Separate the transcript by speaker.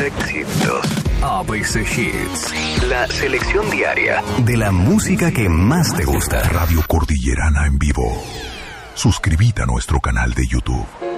Speaker 1: éxitos.
Speaker 2: ABC Hits.
Speaker 1: La selección diaria
Speaker 2: De la música que más te gusta.
Speaker 3: Radio Cordillerana en vivo. Suscríbete a nuestro canal de YouTube.